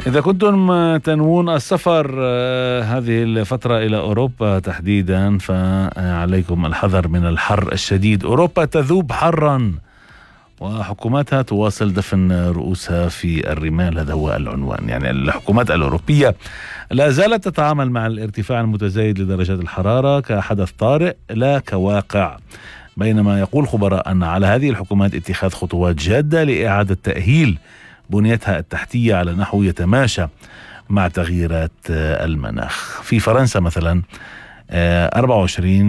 إذا كنتم تنوون السفر هذه الفترة إلى أوروبا تحديدا فعليكم الحذر من الحر الشديد. أوروبا تذوب حرا وحكوماتها تواصل دفن رؤوسها في الرمال، هذا هو العنوان. يعني الحكومات الأوروبية لا زالت تتعامل مع الارتفاع المتزايد لدرجات الحرارة كحدث طارئ لا كواقع، بينما يقول خبراء أن على هذه الحكومات اتخاذ خطوات جادة لإعادة تأهيل بنيتها التحتية على نحو يتماشى مع تغييرات المناخ. في فرنسا مثلا 24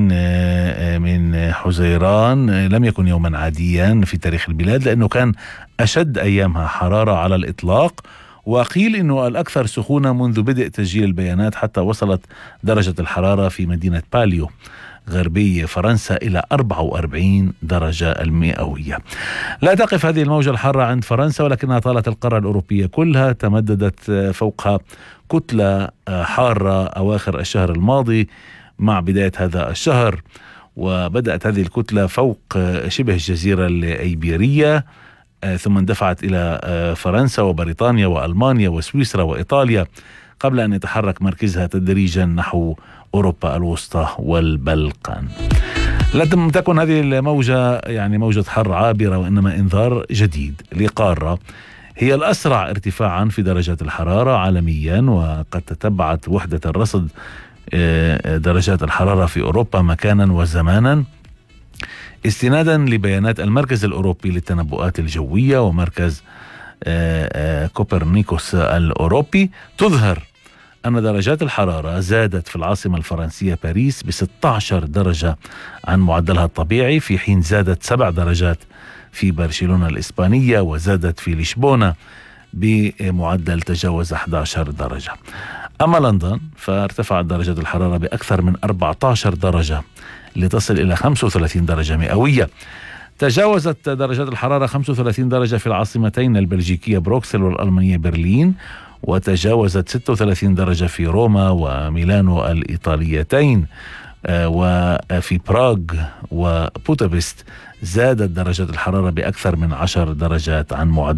من حزيران لم يكن يوما عاديا في تاريخ البلاد، لأنه كان أشد أيامها حرارة على الإطلاق، وقيل أنه الأكثر سخونة منذ بدء تسجيل البيانات، حتى وصلت درجة الحرارة في مدينة باليو غربي فرنسا إلى 44 درجة المئوية. لا تقف هذه الموجة الحارة عند فرنسا، ولكنها طالت القارة الأوروبية كلها. تمددت فوقها كتلة حارة أواخر الشهر الماضي مع بداية هذا الشهر، وبدأت هذه الكتلة فوق شبه الجزيرة الإيبيرية، ثم اندفعت إلى فرنسا وبريطانيا وألمانيا وسويسرا وإيطاليا، قبل أن يتحرك مركزها تدريجا نحو أوروبا الوسطى والبلقان. لم تكن هذه الموجة يعني موجة حر عابرة، وإنما إنذار جديد لقارة هي الأسرع ارتفاعا في درجات الحرارة عالميا. وقد تتبعت وحدة الرصد درجات الحرارة في أوروبا مكانا وزمانا استنادا لبيانات المركز الأوروبي للتنبؤات الجوية ومركز كوبرنيكوس الأوروبي، تظهر أن درجات الحرارة زادت في العاصمة الفرنسية باريس ب16 درجة عن معدلها الطبيعي، في حين زادت 7 درجات في برشلونة الإسبانية، وزادت في لشبونة بمعدل تجاوز 11 درجة. أما لندن فارتفعت درجة الحرارة بأكثر من 14 درجة لتصل إلى 35 درجة مئوية. تجاوزت درجات الحرارة 35 درجة في العاصمتين البلجيكية بروكسل والألمانية برلين، وتجاوزت 36 درجة في روما وميلانو الإيطاليتين، وفي براغ وبودابست زادت درجة الحرارة بأكثر من 10 درجات عن معدل